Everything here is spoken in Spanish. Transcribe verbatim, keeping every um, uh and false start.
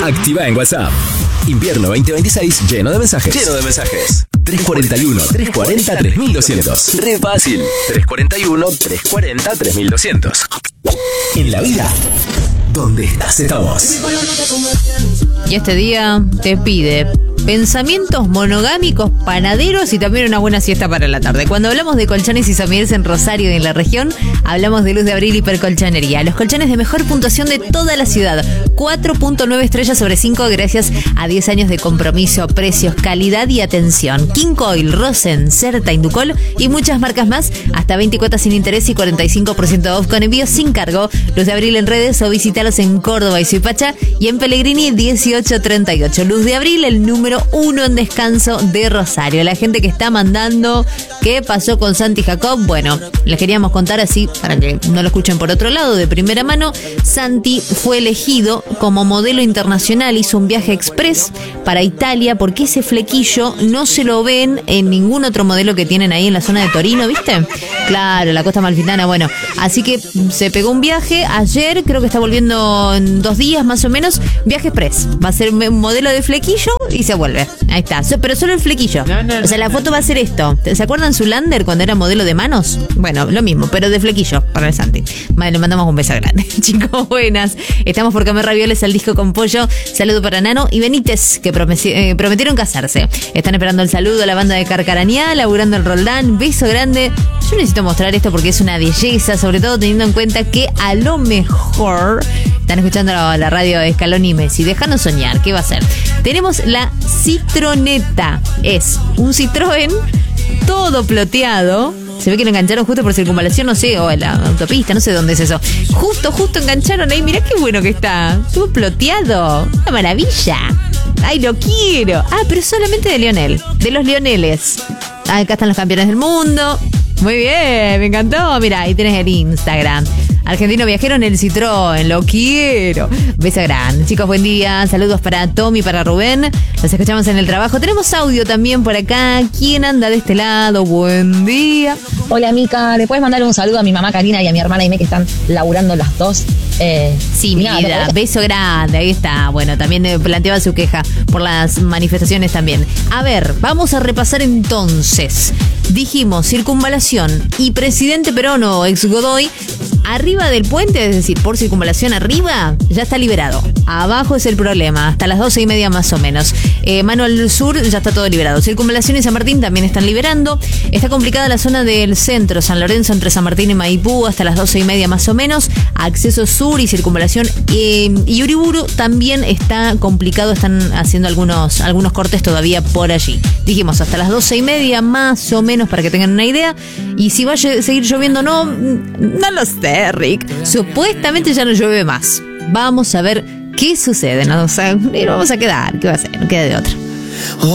Activa en WhatsApp. Invierno veinte veintiséis lleno de mensajes. Lleno de mensajes. tres cuarenta y uno, tres cuarenta, tres mil doscientos. Re fácil. tres cuarenta y uno, tres cuarenta, tres mil doscientos. En la vida, donde estás, estamos. Y este día te pide pensamientos monogámicos, panaderos y también una buena siesta para la tarde. Cuando hablamos de colchones y somieres en Rosario y en la región, hablamos de Luz de Abril Hipercolchonería. Los colchones de mejor puntuación de toda la ciudad. cuatro punto nueve estrellas sobre cinco gracias a diez años de compromiso, precios, calidad y atención. King Coil, Rosen, Certa, Inducol y muchas marcas más. Hasta veinte cuotas sin interés y cuarenta y cinco por ciento off con envío sin cargo. Luz de Abril en redes o visítalos en Córdoba y Suipacha y en Pellegrini dieciocho treinta y ocho. Luz de Abril, el número uno en descanso de Rosario. La gente que está mandando qué pasó con Santi Jacob, bueno, les queríamos contar así para que no lo escuchen por otro lado de primera mano. Santi fue elegido como modelo internacional, hizo un viaje express para Italia porque ese flequillo no se lo ven en ningún otro modelo que tienen ahí en la zona de Torino, ¿viste? Claro, la costa amalfitana, bueno, así que se pegó un viaje ayer, creo que está volviendo en dos días más o menos, viaje express, va a ser un modelo de flequillo y se vuelve. Ahí está, so, pero solo el flequillo. No, no, o sea, la foto va a ser esto. ¿Se acuerdan Zulander cuando era modelo de manos? Bueno, lo mismo, pero de flequillo para el Santi. Vale, le mandamos un beso grande. Chicos, buenas. Estamos por comer ravioles al disco con pollo. Saludo para Nano y Benítez, que prometi- eh, prometieron casarse. Están esperando el saludo a la banda de Carcarañá, laburando el Roldán. Beso grande. Yo necesito mostrar esto porque es una belleza, sobre todo teniendo en cuenta que a lo mejor están escuchando la, la radio de Scaloni y Messi. Déjanos soñar, ¿qué va a ser? Tenemos la Citroneta. Es un Citroën todo ploteado. Se ve que lo engancharon justo por circunvalación, no sé, o en la autopista, no sé dónde es eso. Justo, justo engancharon ahí. Mirá qué bueno que está. Todo ploteado. Una maravilla. Ay, lo quiero. Ah, pero solamente de Lionel. De los Lioneles. Ah, acá están los campeones del mundo. Muy bien, me encantó. Mira, ahí tenés el Instagram. Argentino viajero en el Citroën, lo quiero. Beso grande. Chicos, buen día. Saludos para Tommy, para Rubén. Los escuchamos en el trabajo. Tenemos audio también por acá. ¿Quién anda de este lado? Buen día. Hola, Mica. ¿Le puedes mandar un saludo a mi mamá Karina y a mi hermana Aime que están laburando las dos? Eh, sí, mi vida. Beso grande. Ahí está. Bueno, también planteaba su queja por las manifestaciones también. A ver, vamos a repasar entonces. Dijimos circunvalación y presidente Perón o ex Godoy. Arriba del puente, es decir, por circunvalación arriba, ya está liberado. Abajo es el problema, hasta las doce y media más o menos. Eh, mano al sur ya está todo liberado. Circunvalación y San Martín también están liberando. Está complicada la zona del centro, San Lorenzo entre San Martín y Maipú, hasta las doce y media más o menos. Acceso sur y circunvalación. Eh, y Uriburu también está complicado, están haciendo algunos, algunos cortes todavía por allí. Dijimos hasta las doce y media más o menos para que tengan una idea. Y si va a seguir lloviendo, no, no lo sé. Rick, supuestamente ya no llueve más. Vamos a ver qué sucede, ¿no? O sea, vamos a quedar, ¿qué va a ser? No queda de otra.